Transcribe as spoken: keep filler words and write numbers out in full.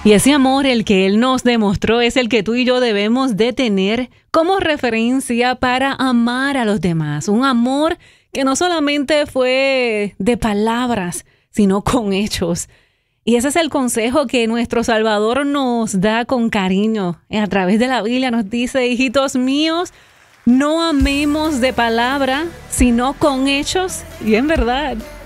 Y ese amor, el que Él nos demostró, es el que tú y yo debemos de tener como referencia para amar a los demás. Un amor que no solamente fue de palabras, sino con hechos. Y ese es el consejo que nuestro Salvador nos da con cariño. A través de la Biblia nos dice: hijitos míos, no amemos de palabra, sino con hechos. Y en verdad,